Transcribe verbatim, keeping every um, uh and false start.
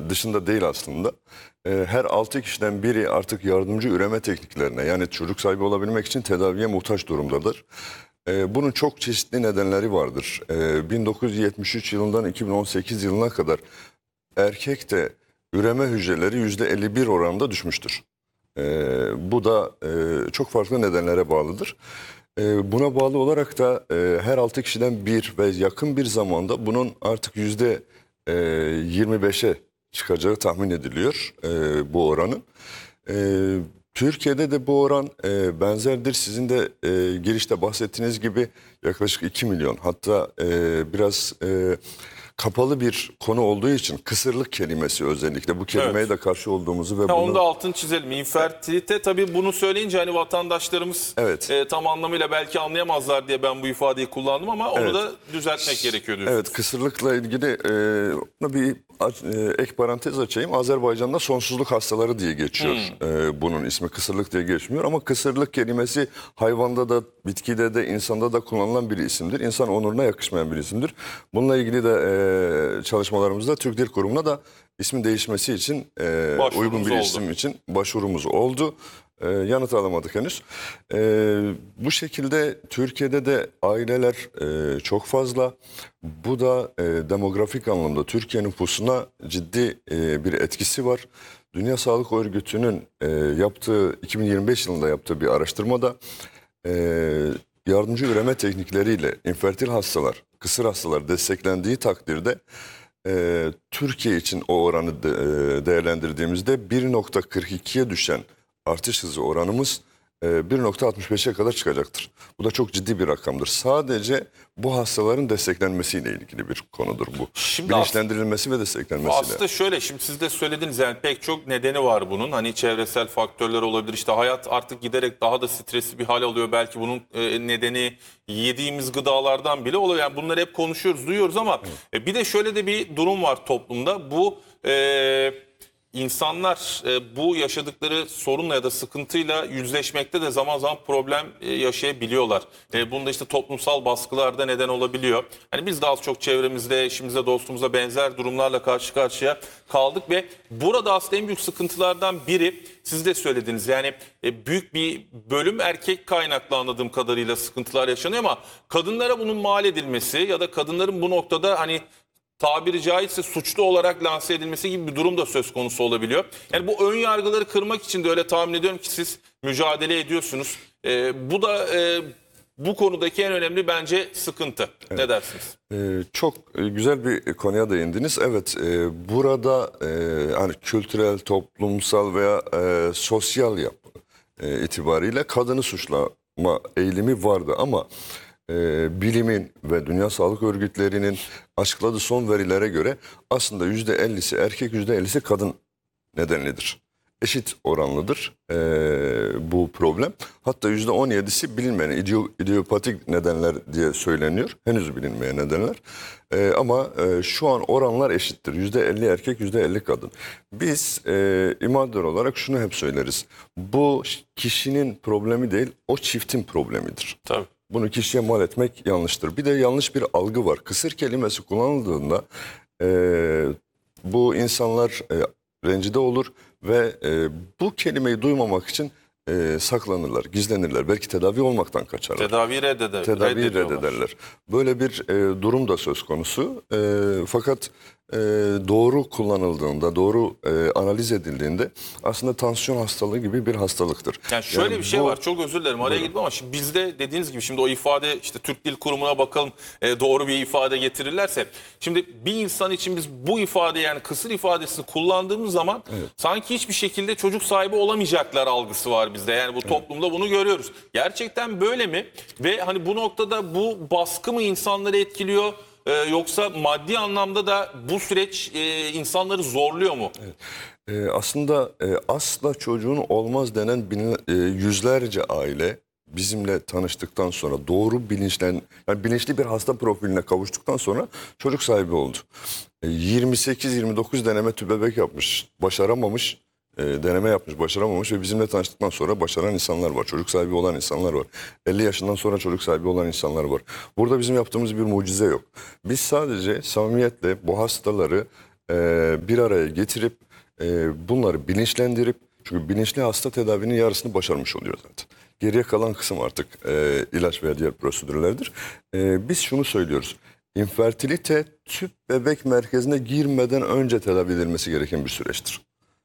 dışında değil aslında. E, her altı kişiden biri artık yardımcı üreme tekniklerine, yani çocuk sahibi olabilmek için tedaviye muhtaç durumdadır. E, bunun çok çeşitli nedenleri vardır. E, bin dokuz yüz yetmiş üç yılından iki bin on sekiz yılına kadar erkekte üreme hücreleri yüzde elli bir oranında düşmüştür. E, bu da e, çok farklı nedenlere bağlıdır. E, buna bağlı olarak da e, her altı kişiden bir ve yakın bir zamanda bunun artık yüzde yirmi beşe çıkacağı tahmin ediliyor e, bu oranın. E, Türkiye'de de bu oran e, benzerdir. Sizin de e, girişte bahsettiğiniz gibi yaklaşık iki milyon. Hatta e, biraz e, kapalı bir konu olduğu için kısırlık kelimesi, özellikle bu kelimeye Evet. de karşı olduğumuzu ve Ha, bunu... onu da altını çizelim. İnfertilite, tabii bunu söyleyince hani vatandaşlarımız Evet. e, tam anlamıyla belki anlayamazlar diye ben bu ifadeyi kullandım ama onu Evet. da düzeltmek gerekiyor diyorsunuz. Evet, kısırlıkla ilgili e, bir e, ek parantez açayım. Azerbaycan'da sonsuzluk hastaları diye geçiyor. Hmm. E, bunun ismi kısırlık diye geçmiyor ama kısırlık kelimesi hayvanda da, bitkide de, insanda da kullanılan bir isimdir. İnsan onuruna yakışmayan bir isimdir. Bununla ilgili de e, çalışmalarımızda Türk Dil Kurumu'na da ismin değişmesi için e, uygun bir oldu. isim için başvurumuz oldu. Ee, yanıt alamadık henüz. Ee, bu şekilde Türkiye'de de aileler e, çok fazla. Bu da e, demografik anlamda Türkiye nüfusuna ciddi e, bir etkisi var. Dünya Sağlık Örgütü'nün e, yaptığı, iki bin yirmi beş yılında yaptığı bir araştırmada e, yardımcı üreme teknikleriyle infertil hastalar, kısır hastalar desteklendiği takdirde e, Türkiye için o oranı de, e, değerlendirdiğimizde bir nokta kırk ikiye düşen artış hızı oranımız bir nokta altmış beşe kadar çıkacaktır. Bu da çok ciddi bir rakamdır. Sadece bu hastaların desteklenmesiyle ilgili bir konudur bu. Şimdi Bilinçlendirilmesi ve desteklenmesiyle. Aslında şöyle, şimdi siz de söylediniz, yani pek çok nedeni var bunun. Hani çevresel faktörler olabilir. İşte hayat artık giderek daha da stresli bir hal alıyor. Belki bunun e, nedeni yediğimiz gıdalardan bile oluyor. Yani bunları hep konuşuyoruz, duyuyoruz ama e, bir de şöyle de bir durum var toplumda. Bu e, İnsanlar e, bu yaşadıkları sorunla ya da sıkıntıyla yüzleşmekte de zaman zaman problem e, yaşayabiliyorlar. E, bunda işte toplumsal baskılar da neden olabiliyor. Hani biz de az çok çevremizde, eşimizde, dostumuzda benzer durumlarla karşı karşıya kaldık ve burada aslında en büyük sıkıntılardan biri, siz de söylediniz, yani e, büyük bir bölüm erkek kaynaklı anladığım kadarıyla sıkıntılar yaşanıyor ama kadınlara bunun mal edilmesi ya da kadınların bu noktada hani tabiri caizse suçlu olarak lanse edilmesi gibi bir durum da söz konusu olabiliyor. Yani bu ön yargıları kırmak için de öyle tahmin ediyorum ki siz mücadele ediyorsunuz. Ee, bu da e, bu konudaki en önemli bence sıkıntı. Evet. Ne dersiniz? Ee, çok güzel bir konuya değindiniz. Evet, e, burada e, hani kültürel, toplumsal veya e, sosyal yapı e, itibariyle kadını suçlama eğilimi vardı ama E, bilimin ve Dünya Sağlık Örgütleri'nin açıkladığı son verilere göre aslında yüzde ellisi erkek, yüzde ellisi kadın nedenlidir. Eşit oranlıdır e, bu problem. Hatta yüzde on yedisi bilinmeyen ideo, idiopatik nedenler diye söyleniyor. Henüz bilinmeyen nedenler. E, ama e, şu an oranlar eşittir. yüzde elli erkek, yüzde elli kadın. Biz e, imadör olarak şunu hep söyleriz. Bu kişinin problemi değil, o çiftin problemidir. Tabii. Bunu kişiye mal etmek yanlıştır. Bir de yanlış bir algı var. Kısır kelimesi kullanıldığında e, bu insanlar e, rencide olur ve e, bu kelimeyi duymamak için e, saklanırlar, gizlenirler. Belki tedavi olmaktan kaçarlar. Tedavi reddeder, Tedavi reddederler. Böyle bir e, durum da söz konusu. E, fakat e, doğru kullanıldığında, doğru e, analiz edildiğinde aslında tansiyon hastalığı gibi bir hastalıktır. Yani şöyle Yani bir şey bu, var, çok özür dilerim araya girdim ama şimdi bizde dediğiniz gibi şimdi o ifade, işte Türk Dil Kurumu'na bakalım e, doğru bir ifade getirirlerse. Şimdi bir insan için biz bu ifade, yani kısır ifadesini kullandığımız zaman evet, sanki hiçbir şekilde çocuk sahibi olamayacaklar algısı var bizde. Yani bu toplumda evet, bunu görüyoruz. Gerçekten böyle mi? Ve hani bu noktada bu baskı mı insanları etkiliyor? Ee, yoksa maddi anlamda da bu süreç e, insanları zorluyor mu? Evet. Ee, aslında e, asla çocuğun olmaz denen bin, e, yüzlerce aile bizimle tanıştıktan sonra doğru bilinçlen, yani bilinçli bir hasta profiline kavuştuktan sonra çocuk sahibi oldu. E, yirmi sekiz yirmi dokuz deneme tübebek yapmış, başaramamış. E, deneme yapmış, başaramamış ve bizimle tanıştıktan sonra başaran insanlar var. Çocuk sahibi olan insanlar var. elli yaşından sonra çocuk sahibi olan insanlar var. Burada bizim yaptığımız bir mucize yok. Biz sadece samimiyetle bu hastaları e, bir araya getirip e, bunları bilinçlendirip, çünkü bilinçli hasta tedavinin yarısını başarmış oluyor zaten. Geriye kalan kısım artık e, ilaç veya diğer prosedürlerdir. E, biz şunu söylüyoruz. İnfertilite tüp bebek merkezine girmeden önce tedavi edilmesi gereken bir süreçtir.